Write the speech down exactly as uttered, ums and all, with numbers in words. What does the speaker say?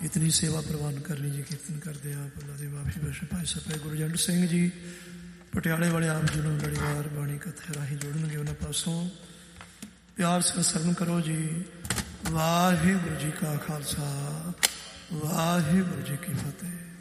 इतनी सेवा प्रवान करनी जी। कीर्तन करते आप अल्लाह ਦੇ ਮਾਫੀ ਬਖਸ਼ ਭਾਈ ਸਾਹਿਬ ਗੁਰਜੰਟ ਸਿੰਘ ਜੀ ਪਟਿਆਲੇ ਵਾਲੇ ਆਪ ਜੀ ਨੂੰ ਲੜੀਵਾਰ ਬਾਣੀ ਕਥੇ ਰਾਹੀਂ ਜੋੜਨਗੇ। ਉਹਨਾਂ ਪਾਸੋਂ ਪਿਆਰ ਸੰਸਰਨ ਕਰੋ ਜੀ। ਵਾਹਿਗੁਰੂ ਜੀ ਕਾ ਖਾਲਸਾ, ਵਾਹਿਗੁਰੂ ਜੀ ਕੀ ਫਤਿਹ।